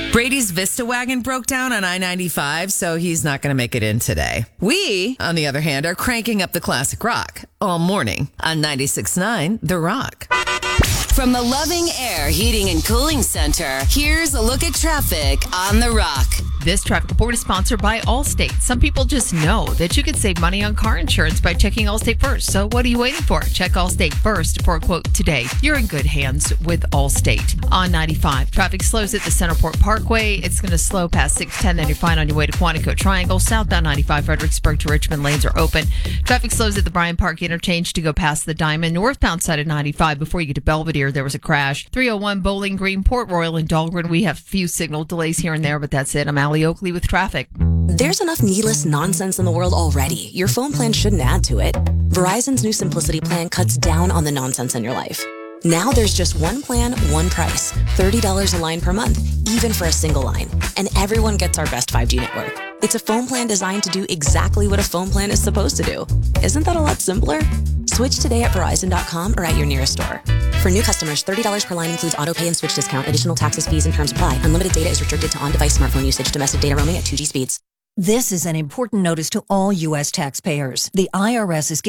Brady's Vista wagon broke down on I-95, so he's not going to make it in today. We, on the other hand, are cranking up the classic rock all morning on 96.9 The Rock. From the Loving Air Heating and Cooling Center, here's a look at traffic on The Rock. This traffic report is sponsored by Allstate. Some people just know that you can save money on car insurance by checking Allstate first. So what are you waiting for? Check Allstate first for a quote today. You're in good hands with Allstate. On 95, traffic slows at the Centerport Parkway. It's going to slow past 610, then you're fine on your way to Quantico Triangle. Southbound 95, Fredericksburg to Richmond lanes are open. Traffic slows at the Bryant Park interchange to go past the Diamond. Northbound side of 95, before you get to Belvedere, there was a crash. 301 Bowling Green, Port Royal, and Dahlgren. We have a few signal delays here and there, but that's it. I'm Allie Oakley with traffic. There's enough needless nonsense in the world already. Your phone plan shouldn't add to it. Verizon's new Simplicity plan cuts down on the nonsense in your life. Now there's just one plan, one price. $30 a line per month, even for a single line. And everyone gets our best 5G network. It's a phone plan designed to do exactly what a phone plan is supposed to do. Isn't that a lot simpler? Switch today at Verizon.com or at your nearest store. For new customers, $30 per line includes auto pay and switch discount. Additional taxes, fees, and terms apply. Unlimited data is restricted to on-device smartphone usage. Domestic data roaming at 2G speeds. This is an important notice to all U.S. taxpayers. The IRS is